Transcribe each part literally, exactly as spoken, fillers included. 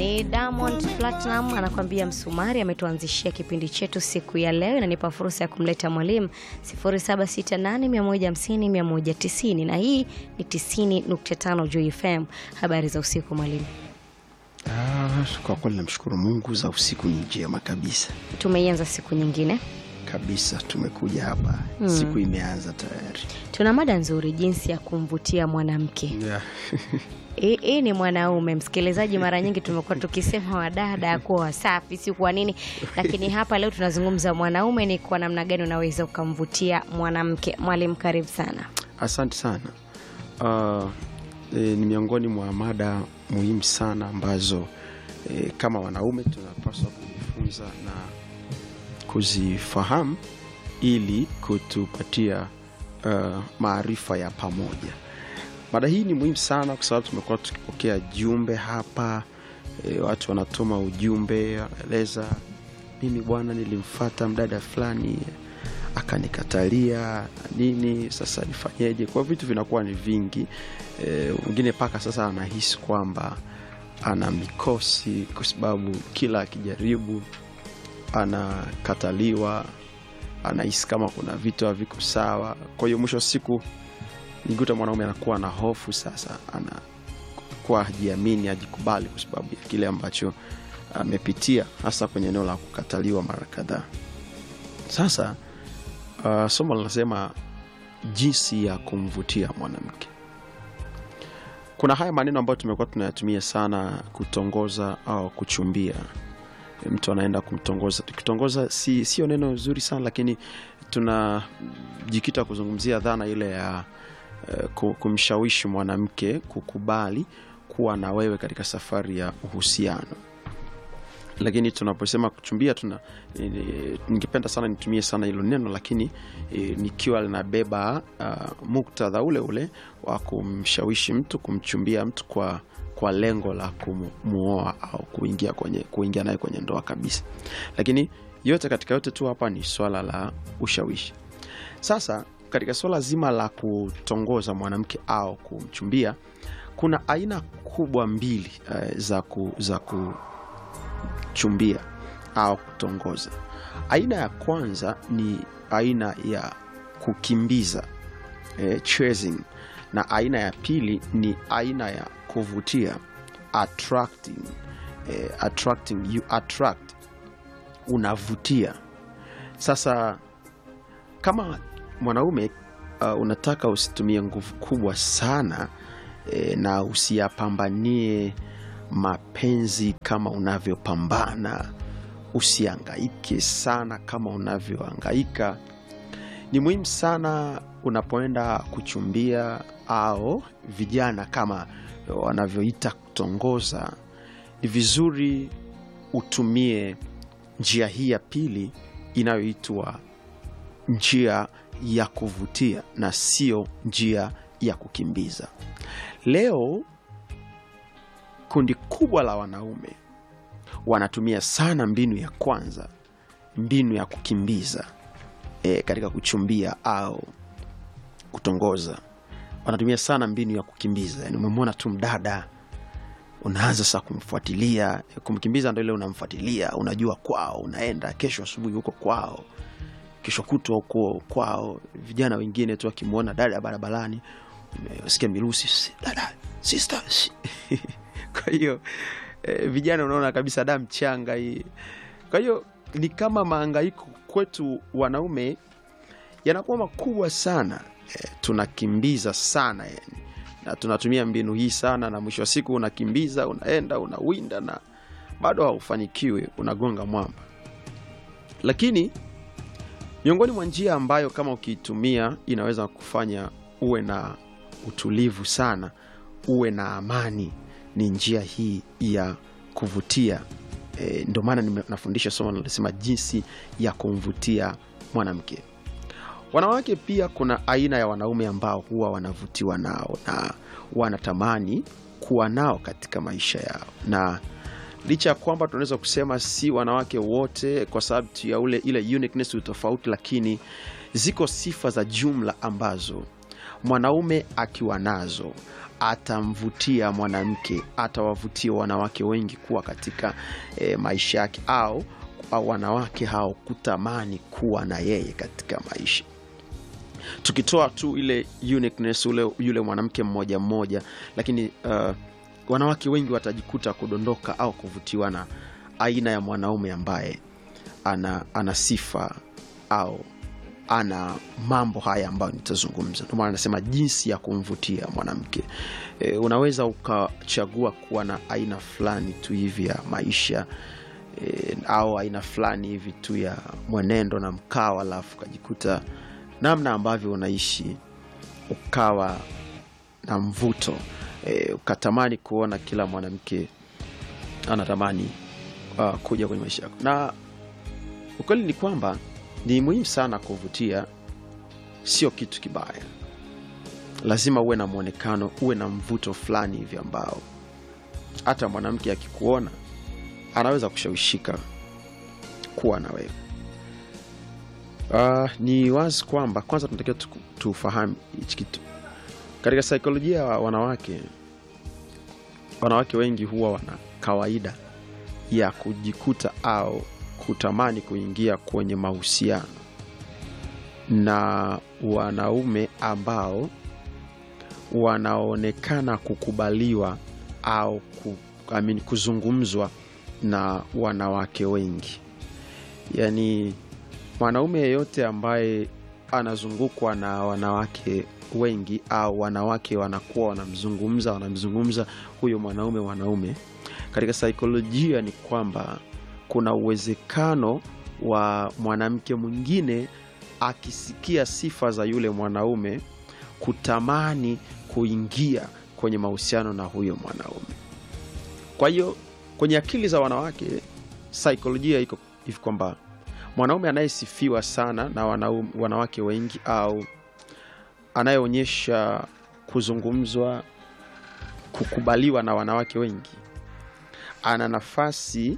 Ni Diamond Platinum anakuambia msumari. Ametuanzishia kipindi chetu siku ya leo. Inanipa fursa ya kumleta mwalimu sifuri saba sita nane moja hamsini moja tisini, na hii ni tisini nukta tano Joy F M. Habari za usiku mwalimu? Ah, kwa kweli namshukuru Mungu, za usiku ni njema kabisa. Tumeianza siku nyingine kabisa, tumekuja hapa hmm. Siku imeanza tayari. Tuna mada nzuri, jinsi ya kumvutia mwanamke. Yeah. Eh e, ni mwanaume. Msikilizaji, mara nyingi tumekuwa tukisema wadada kwa wasafi, si kwa nini, lakini hapa leo tunazungumza mwanaume, ni kwa namna gani unaweza ukamvutia mwanamke. Mwalimu, karibu sana. Asante sana. Uh, e, ni miongoni mwa mada muhimu sana ambazo e, kama wanaume tunapaswa kujifunza na kuzifahamu ili kutupatia uh, maarifa ya pamoja. Mada hii ni muhimu sana kwa sababu tumekuwa tukipokea jumbe hapa, e, watu wanatuma ujumbe, anaeleza mimi bwana nilimfuata mdada fulani akanikatalia nini, sasa nifanyeje? Kwa vitu vinakuwa ni vingi. Mwingine e, paka sasa anahisi kwamba ana mikosi kwa sababu kila akijaribu anakataliwa, anahisi kama kuna vitu haviko sawa. Kwa hiyo mwisho siku nikuta mwanaume anakuwa na hofu, sasa anakuwa hajiamini, hajikubali kwa sababu ya kile ambacho amepitia, hasa kwenye eneo la kukataliwa mara kadhaa. Sasa uh, somo linasema jinsi ya kumvutia mwanamke. Kuna haya maneno ambayo tumekuwa tunayatumia sana kutongoza au kuchumbia. Mtu anaenda kumtongoza. Kutongoza si sio neno zuri sana, lakini tunajikita kuzungumzia dhana ile ya uh, kumshawishi mwanamke kukubali kuwa na wewe katika safari ya uhusiano. Lakini tunaposema kuchumbia, tuna ningependa sana nitumie sana hilo neno, lakini e, nikiwa linabeba uh, muktadha ule ule wa kumshawishi mtu, kumchumbia mtu kwa kwa lengo la kumuoa au kuingia kwenye kuingia naye kwenye ndoa kabisa. Lakini yote katika yote tu hapa ni swala la ushawishi. Sasa katika swala zima la kutongoza mwanamke au kumchumbia, kuna aina kubwa mbili uh, za ku, za ku chumbia au kutongoza. Aina ya kwanza ni aina ya kukimbiza, eh, chasing, na aina ya pili ni aina ya kuvutia, attracting. eh, attracting, you attract, unavutia. Sasa kama mwanaume uh, unataka usitumie nguvu kubwa sana, eh, na usiyapambanie mapenzi kama unavyopambana, usihangaike sana kama unavyohangaika, ni muhimu sana unapoenda kuchumbia au vijana kama wanavyoita kutongoza, ni vizuri utumie njia hii ya pili inayoitwa njia ya kuvutia na sio njia ya kukimbiza. Leo kundi kubwa la wanaume wanatumia sana mbinu ya kwanza, mbinu ya kukimbiza e, katika kuchumbia au kutongoza. Wanatumia sana mbinu ya kukimbiza. Yani umemwona tu mdada, unaanza sasa kumfuatilia. Kumkimbiza ndio ile unamfuatilia, unajua kwao, unaenda kesho asubuhi huko kwao, kesho kutwa huko kwao. Vijana wengine tu wakimuona dada barabarani, unasikia mirusi, dada, sister. Kwa hiyo e, vijana unaona kabisa damu changa hii. Kwa hiyo ni kama mahangaiko kwetu wanaume yanakuwa makubwa sana. E, tunakimbiza sana yani, na tunatumia mbinu hii sana, na mwisho wa siku unakimbiza, unaenda, unawinda na bado haufanikiwi, unagonga mwamba. Lakini miongoni mwa njia ambayo kama ukiitumia inaweza kufanya uwe na utulivu sana, uwe na amani, ni njia hii ya kuvutia. E, ndio maana nafundisha somo linalosema jinsi ya kumvutia mwanamke. Wanawake pia kuna aina ya wanaume ambao huwa wanavutiwa nao na wanatamani kuwa nao katika maisha yao. Na licha ya kwamba tunaweza kusema si wanawake wote kwa sababu ya ule ile uniqueness, utofauti, lakini ziko sifa za jumla ambazo mwanaume akiwa nazo atamvutia mwanamke, atawavutia wanawake wengi kuwa katika e, maisha yake, au, au wanawake hao kutamani kuwa na yeye katika maisha. Tukitoa tu ile uniqueness, ule yule mwanamke mmoja mmoja, lakini uh, wanawake wengi watajikuta kudondoka au kuvutiwa na aina ya mwanaume ambaye ana, ana sifa au ana mambo haya ambayo nitazungumza. Ndio maana nasema jinsi ya kumvutia mwanamke. E, unaweza ukachagua kuwa na aina fulani tu hivi ya maisha, e, au aina fulani hivi tu ya mwenendo na mkao, alafu kujikuta namna ambavyo unaishi ukawa na mvuto, e, ukatamani kuona kila mwanamke anatamani uh, kuja kwenye maisha yako. Na ukweli ni kwamba ni muhimu sana kuvutia, sio kitu kibaya. Lazima uwe na muonekano, uwe na mvuto fulani hivi ambao hata mwanamke akikuona anaweza kushawishika kuwa na wewe. Uh, ni wazi kwamba kwanza tunatakiwa tufahamu hichi kitu. Katika saikolojia ya wanawake, wanawake wengi huwa wana kawaida ya kujikuta au kutamani kuingia kwenye mahusiano na wanaume ambao wanaonekana kukubaliwa au ku, I mean, kuzungumzwa na wanawake wengi. Yani mwanaume yeyote ambaye anazungukwa na wanawake wengi, au wanawake wanakuwa wanamzungumza wanamzungumza huyo mwanaume wanaume, katika saikolojia ni kwamba kuna uwezekano wa mwanamke mwingine akisikia sifa za yule mwanaume kutamani kuingia kwenye mahusiano na huyo mwanaume. Kwa hiyo kwenye akili za wanawake, saikolojia iko hivi kwamba mwanaume anayesifiwa sana na wanaume, wanawake wengi, au anayeonyesha kuzungumzwa, kukubaliwa na wanawake wengi, ana nafasi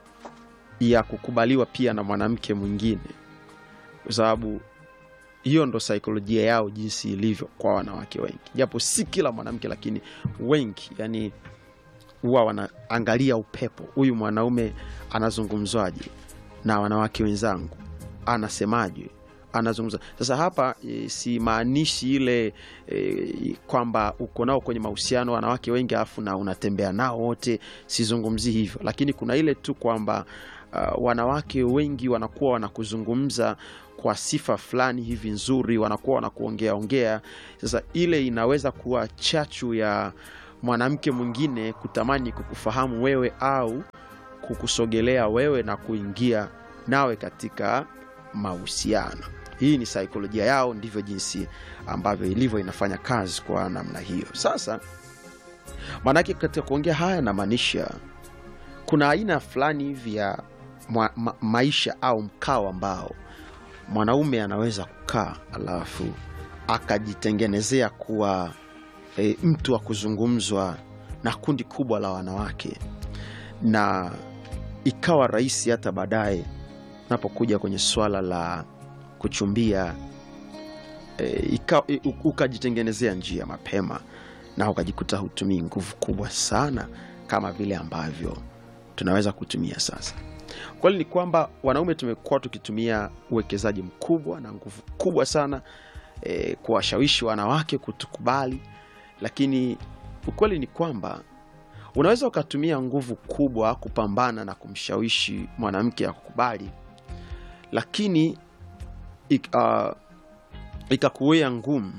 ya kukubaliwa pia na mwanamke mwingine, kwa sababu hiyo ndo saikolojia yao jinsi ilivyo kwa wanawake wengi. Japo si kila mwanamke, lakini wengi, yani huwa wanaangalia upepo, huyu mwanaume anazungumzwaje na wanawake wenzangu, anasemaje, anazungumza. Sasa hapa e, si maanishi ile e, kwamba uko nao kwenye mahusiano wanawake wengi afu na unatembea nao wote, sizungumzi hivyo, lakini kuna ile tu kwamba uh, wanawake wengi wanakuwa wanakuzungumza kwa sifa fulani hivi nzuri, wanakuwa wanakuongea ongea. Sasa ile inaweza kuwa chachu ya mwanamke mwingine kutamani kukufahamu wewe au kukusogelea wewe na kuingia nawe katika mahusiano. Hii ni saikolojia yao, ndivyo jinsi ambavyo ilivyo inafanya kazi kwa namna hiyo. Sasa manake katika kuongea haya na maanisha kuna aina fulani hivi ya ma, ma, maisha au mkao ambao mwanaume anaweza kukaa alafu akajitengenezea kuwa e, mtu wa kuzungumzwa na kundi kubwa la wanawake, na ikawa rahisi hata baadaye napokuja kwenye swala la kuchumbia e, ukajitengenezea njia mapema na ukajikuta hutumii nguvu kubwa sana kama vile ambavyo tunaweza kutumia sasa. Kweli ni kwamba wanaume tumekuwa tukitumia uwekezaji mkubwa na nguvu kubwa sana e, kuwashawishi wanawake kutukubali, lakini ukweli ni kwamba unaweza ukatumia nguvu kubwa kupambana na kumshawishi mwanamke ya kukubali, lakini uh, ikakuwea ngumu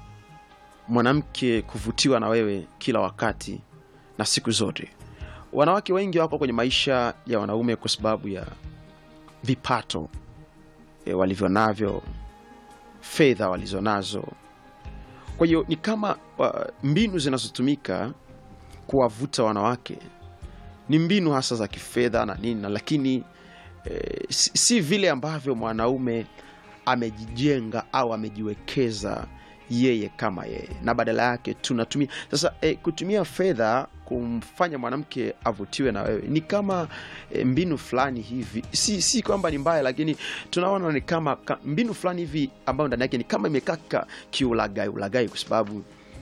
mwanamke kuvutiwa na wewe kila wakati na siku zote. Wanawake wengi wako kwenye maisha ya wanaume kwa sababu ya vipato e, walivyo navyo, fedha walizonazo. Kwa hiyo ni kama uh, mbinu zinazotumika kuwavuta wanawake ni mbinu hasa za kifedha na nini, lakini e, si, si vile ambavyo mwanaume amejijenga au amejiwekeza yeye kama yeye, na badala yake tunatumia sasa e, kutumia fedha kumfanya mwanamke avutiwe na wewe ni kama e, mbinu fulani hivi. Si si kwamba ni mbaya, lakini tunaona ni kama ka, mbinu fulani hivi ambayo ndani yake ni kama imekaka kiulagai ulagai, kwa sababu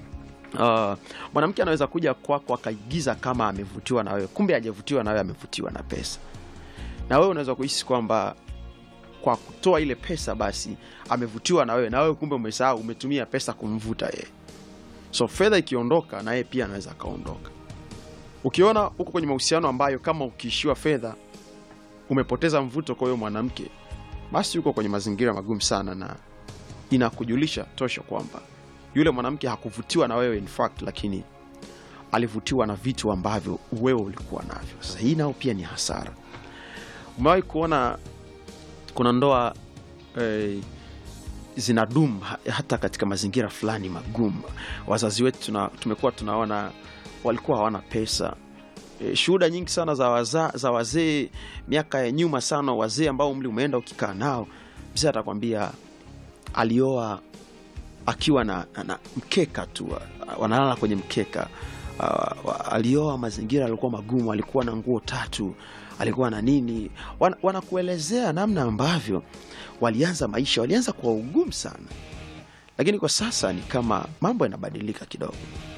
Uh, mwanamke anaweza kuja kwako akaigiza kama amevutiwa na wewe, kumbe hajavutiwa na wewe, amevutiwa na pesa. Na wewe unaweza kuhisi kwamba kwa kutoa ile pesa basi amevutiwa na wewe, na wewe kumbe umesahau umetumia pesa kumvuta yeye. So fedha ikiondoka na yeye pia anaweza kaondoka. Ukiona uko kwenye mahusiano ambayo kama ukiishiwa fedha umepoteza mvuto kwa huyo mwanamke, basi uko kwenye mazingira magumu sana, na inakujulisha tosha kwamba yule mwanamke hakuvutiwa na wewe in fact, lakini alivutiwa na vitu ambavyo wewe ulikuwa navyo. Sasa hii nao pia ni hasara. Umewahi kuona kuna ndoa eh, zinadumu hata katika mazingira fulani magumu? Wazazi wetu tuna, tumekuwa tunaona walikuwa hawana pesa. E, shuhuda nyingi sana za waza, za wazee miaka ya nyuma sana, wazee ambao umri umeenda, ukikaa nao mzee atakwambia alioa akiwa na, na, na mkeka tu, wanalala kwenye mkeka. Uh, alioa mazingira yalikuwa magumu, alikuwa na nguo tatu, alikuwa na nini. Wan, wanakuelezea namna ambavyo walianza maisha, walianza kwa ugumu sana. Lakini kwa sasa ni kama mambo yanabadilika kidogo.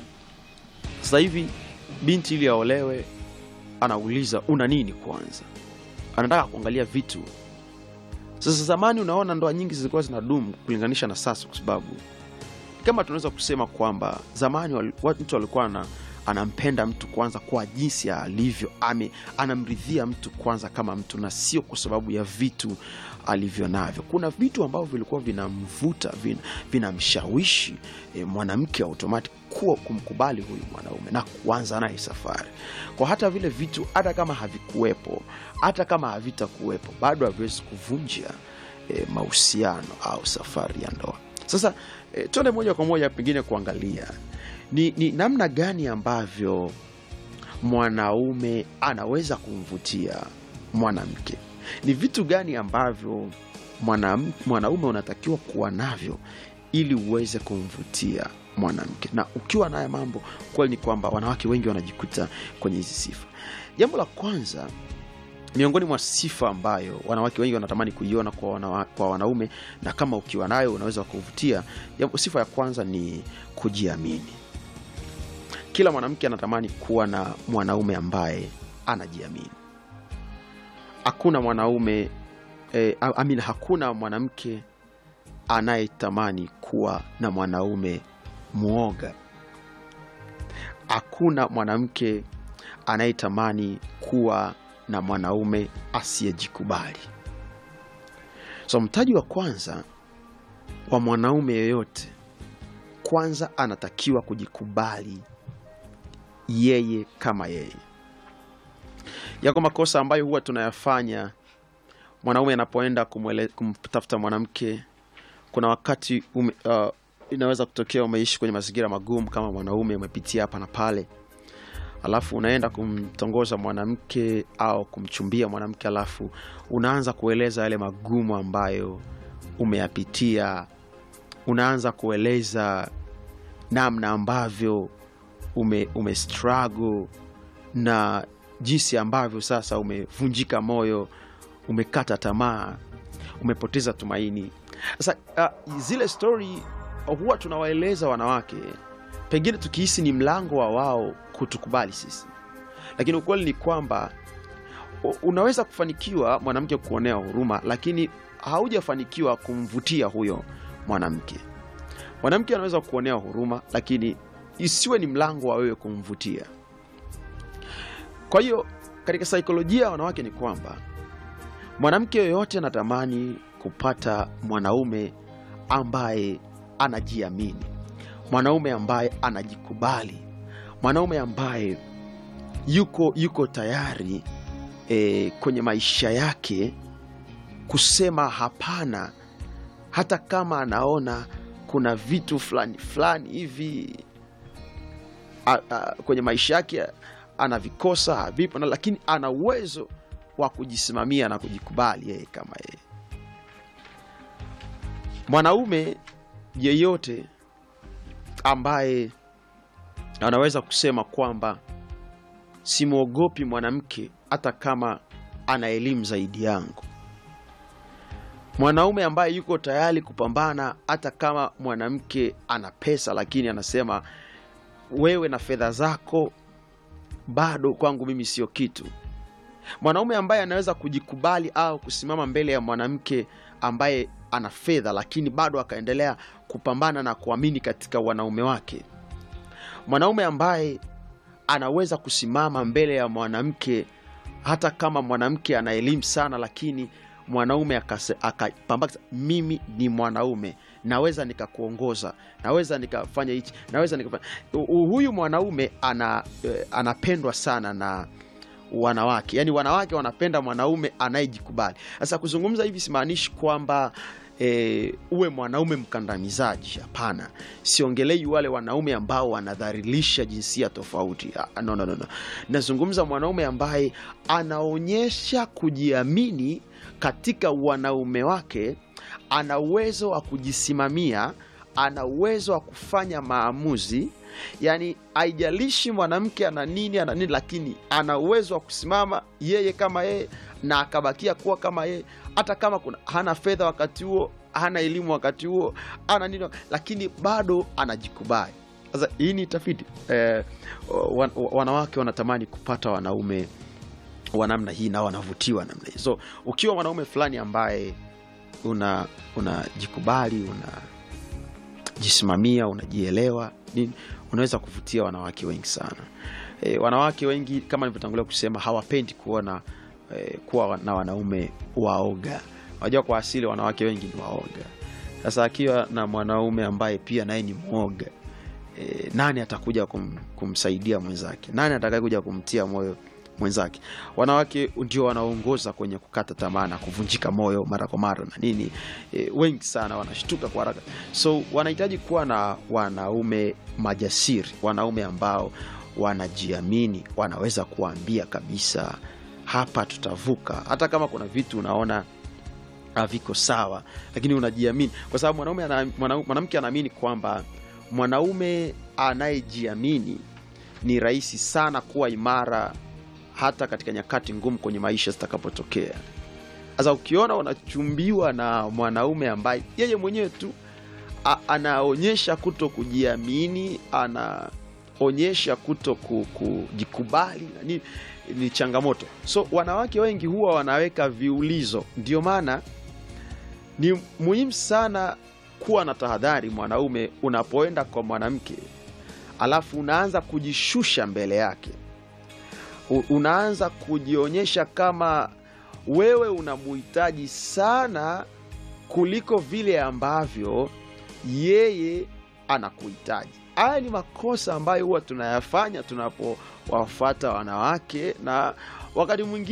Sasa hivi binti ili aolewe anauliza una nini kwanza, anataka kuangalia vitu. Sasa zamani unaona ndoa nyingi zilikuwa zinadumu kulinganisha na sasa, kwa sababu kama tunaweza kusema kwamba zamani watu walikuwa na anampenda mtu kwanza kwa jinsi alivyo, ame anamridhia mtu kwanza kama mtu, na sio kwa sababu ya vitu alivyo navyo. Kuna vitu ambavyo vilikuwa vinamvuta, vinamshawishi vina e, mwanamke automatic kuwa kumkubali huyu mwanaume na kuanza naye safari. Kwa hata vile vitu hata kama havikuwepo, hata kama havitakuwepo, bado haviwezi kuvunja e, mahusiano au safari ya ndoa. Sasa e, tuende moja kwa moja pengine kuangalia ni, ni namna gani ambavyo mwanaume anaweza kumvutia mwanamke. Ni vitu gani ambavyo mwanaume mwanaume unatakiwa kuwa navyo ili uweze kumvutia mwanamke. Na ukiwa naye mambo, kweli ni kwamba wanawake wengi wanajikuta kwenye hizi sifa. Jambo la kwanza, miongoni mwa sifa ambayo wanawake wengi wanatamani kuiona kwa, wana, kwa wanaume, na kama ukiwa nayo unaweza kuvutia, sifa ya kwanza ni kujiamini. Kila mwanamke anatamani kuwa na mwanaume ambaye anajiamini. Hakuna mwanaume eh, amina, hakuna mwanamke anayetamani kuwa na mwanaume muoga. Hakuna mwanamke anayetamani kuwa na mwanaume asiyejikubali. So mtaji wa kwanza wa mwanaume yoyote, kwanza anatakiwa kujikubali yeye kama yeye. Yako makosa ambayo huwa tunayafanya mwanaume anapoenda kumtafuta mwanamke. Kuna wakati ume, uh, inaweza kutokea umeishi kwenye mazingira magumu kama mwanaume, umepitia hapa na pale, alafu unaenda kumtongoza mwanamke au kumchumbia mwanamke, alafu unaanza kueleza yale magumu ambayo umeyapitia. Unaanza kueleza namna ambavyo ume, ume struggle na jinsi ambavyo sasa umevunjika moyo, umekata tamaa, umepoteza tumaini. Sasa uh, zile story huwa tunawaeleza wanawake, pengine tukihisi ni mlango wa wao kutukubali sisi. Lakini ukweli ni kwamba unaweza kufanikiwa mwanamke kuonea huruma, lakini haujafanikiwa kumvutia huyo mwanamke. Mwanamke anaweza kuonea huruma, lakini isiwe ni mlango wa wewe kumvutia. Kwa hiyo katika saikolojia ya wanawake ni kwamba mwanamke yoyote anatamani kupata mwanaume ambaye anajiamini, mwanaume ambaye anajikubali, mwanaume ambaye yuko yuko tayari e, kwenye maisha yake kusema hapana, hata kama anaona kuna vitu fulani fulani hivi a, a, kwenye maisha yake anavikosa, havipo, na lakini ana uwezo wa kujisimamia na kujikubali yeye kama yeye. Mwanaume yeyote ambaye anaweza kusema kwamba simuogopi mwanamke hata kama ana elimu zaidi yangu, mwanaume ambaye yuko tayari kupambana hata kama mwanamke ana pesa, lakini anasema wewe na fedha zako bado kwangu mimi sio kitu. Mwanaume ambaye anaweza kujikubali au kusimama mbele ya mwanamke ambaye ana fedha lakini bado akaendelea kupambana na kuamini katika wanaume wake. Mwanaume ambaye anaweza kusimama mbele ya mwanamke hata kama mwanamke ana elimu sana, lakini mwanaume akapambana, mimi ni mwanaume, naweza nikakuongoza, naweza nikafanya hichi, naweza nikafanya. Huyu mwanaume ana anapendwa sana na wanawake. Yaani wanawake wanapenda mwanaume anayejikubali. Sasa kuzungumza hivi simaanishi kwamba e, uwe mwanaume mkandamizaji, hapana. Siongelei wale wanaume ambao wanadhalilisha jinsia tofauti. No no no no. Nazungumza mwanaume ambaye anaonyesha kujiamini katika wanaume wake, ana uwezo wa kujisimamia, ana uwezo wa kufanya maamuzi. Yani haijalishi mwanamke ana nini ana nini, lakini ana uwezo wa kusimama yeye kama yeye na akabakia kuwa kama yeye, hata kama kuna hana fedha wakati huo, hana elimu wakati huo, ana nini, lakini bado anajikubali. Sasa hii ni tafiti eh, wan, wanawake wanatamani kupata wanaume wa namna hii na wanavutiwa namna hii. So ukiwa mwanaume fulani ambaye una unajikubali, unajisimamia, unajielewa nini, unaweza kuvutia wanawake wengi sana. E, wanawake wengi kama nilivyotangulia kusema hawapendi kuona e, kuwa na wanaume waoga. Unajua kwa asili wanawake wengi ni waoga. Sasa akiwa na mwanaume ambaye pia naye ni mwoga, e, nani atakuja kum, kumsaidia mwenzake? Nani atakaye kumtia moyo mwenzake? Wanawake ndio wanaongoza kwenye kukata tamaa na kuvunjika moyo mara kwa mara na nini. E, wengi sana wanashtuka kwa haraka. So wanahitaji kuwa na wanaume majasiri, wanaume ambao wanajiamini, wanaweza kuambia kabisa hapa tutavuka, hata kama kuna vitu unaona haviko sawa, lakini unajiamini. Kwa sababu mwanaume mwanamke anaamini kwamba mwanaume anayejiamini ni rahisi sana kuwa imara hata katika nyakati ngumu kwenye maisha zitakapotokea. Sasa ukiona unachumbiwa na mwanaume ambaye yeye mwenyewe tu a, anaonyesha kuto kujiamini, anaonyesha kuto kujikubali, ni, ni changamoto. So wanawake wengi huwa wanaweka viulizo. Ndio maana ni muhimu sana kuwa na tahadhari mwanaume unapoenda kwa mwanamke alafu unaanza kujishusha mbele yake. Unaanza kujionyesha kama wewe unamuhitaji sana kuliko vile ambavyo yeye anakuhitaji. Haya ni makosa ambayo huwa tunayafanya tunapowafuata wanawake, na wakati mwingine